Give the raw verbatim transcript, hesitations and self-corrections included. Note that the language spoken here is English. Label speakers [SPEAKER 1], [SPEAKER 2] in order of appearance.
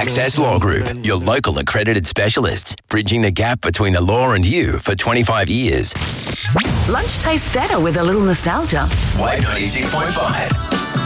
[SPEAKER 1] Access Law Group, your local accredited specialists, bridging the gap between the law and you for twenty-five years.
[SPEAKER 2] Lunch tastes better with a little nostalgia.
[SPEAKER 1] Wave ninety-six point five.